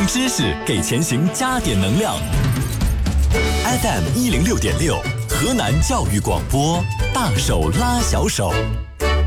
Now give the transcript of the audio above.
知识，给前行加点能量。FM 106.6，河南教育广播，大手拉小手。